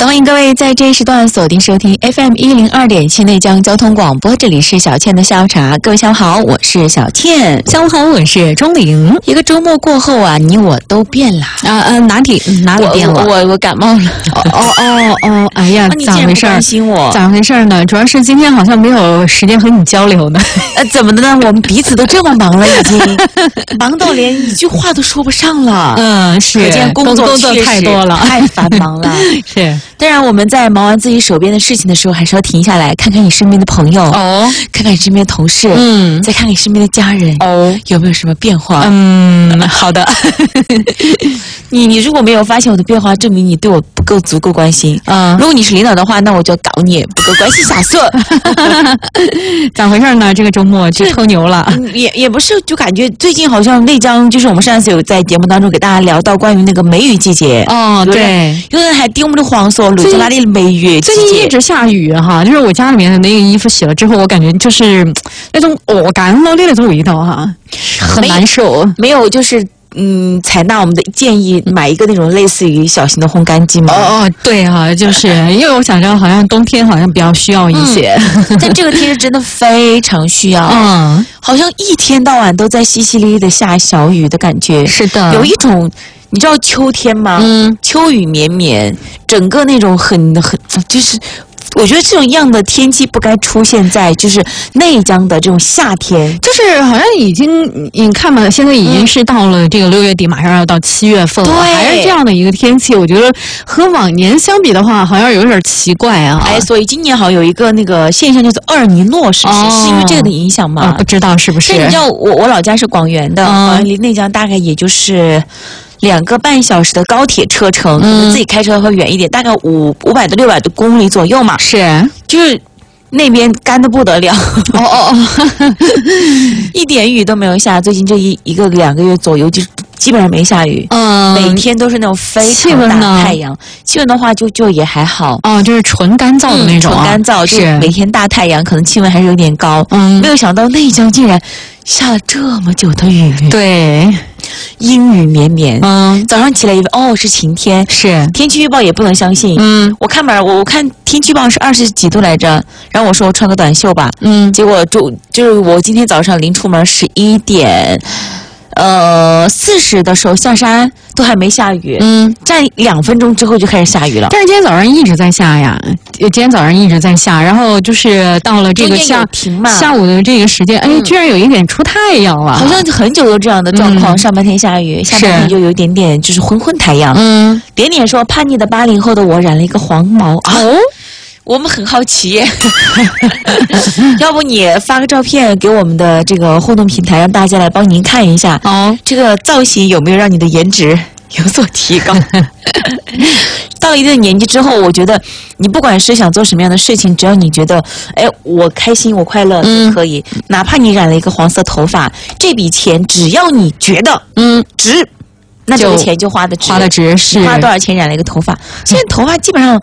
的，欢迎各位在这一时段锁定收听 FM102.7内江交通广播，这里是小倩的下午茶。各位下午好，我是小倩。 下午好，我是钟玲。 一个周末过后啊，你我都变了哪里变了？ 我感冒了。 哎呀，咋回事？ 关心我咋回事呢？主要是今天好像没有时间和你交流呢。 怎么的呢？我们彼此都这么忙了，已经忙到连一句话都说不上了。 是， 可见工作太多了， 太繁忙了。 是， 当然我们在忙完自己手边的事情的时候，还是要停下来看看你身边的朋友看看你身边的同事，再看看你身边的家人有没有什么变化。 好的。 你如果没有发现我的变化，证明你对我不够足够关心。如果你是领导的话，那我就搞你不够关心下色。 咋回事呢？这个周末就偷牛了。 也不是，就感觉最近好像内江，就是我们上次有在节目当中给大家聊到关于那个梅雨季节。 对， 有人还丢我们的黄色，路在哪里的梅雨季节？ 最近一直下雨哈，就是我家里面的那个衣服洗了之后，我感觉就是那种干了的那种味道哈，很难受。 没有，就是采纳我们的建议，买一个那种类似于小型的烘干机嘛。 对哈，就是因为我想着好像冬天好像比较需要一些， 但这个天是真的非常需要。好像一天到晚都在淅淅沥沥的下小雨的感觉。 是的， 有一种。你知道秋天吗？秋雨绵绵，整个那种很就是。我觉得这种样的天气不该出现在就是内江的这种夏天， 就是好像已经你看嘛，现在已经是到了这个6月底，马上要到7月份了，还是这样的一个天气，我觉得和往年相比的话，好像有点奇怪啊。 所以今年好像有一个那个现象，就是厄尔尼诺，是不是？是因为这个的影响吗？ 不知道是不是？ 你知道我老家是广元的，广元离内江大概也就是2个半小时的高铁车程，可能自己开车会远一点，大概500到600多公里左右嘛。 是， 就是那边干得不得了。一点雨都没有下，最近这一个2个月左右就基本上没下雨。每天都是那种非常大太阳。气温的话就也还好。 就是纯干燥的那种。 纯干燥，就每天大太阳，可能气温还是有点高。没有想到内江竟然下了这么久的雨。 对。 阴雨绵绵，早上起来以为是晴天， 是天气预报也不能相信，我看天气预报是20几度来着，然后我说我穿个短袖吧，结果就是我今天早上临出门11点40的时候下山都还没下雨，站2分钟之后就开始下雨了。 但是今天早上一直在下呀，然后就是到了这个下午的这个时间，居然有一点出太阳了， 好像很久都这样的状况。上半天下雨，下半天就有一点点就是昏太阳。点点说叛逆的80后的我染了一个黄毛我们很好奇，要不你发个照片给我们的这个互动平台，让大家来帮您看一下。这个造型有没有让你的颜值有所提高？到了一定的年纪之后，我觉得你不管是想做什么样的事情，只要你觉得我开心我快乐就可以，哪怕你染了一个黄色头发，这笔钱只要你觉得值，那这个钱就花的值。 是花多少钱染了一个头发？现在头发基本上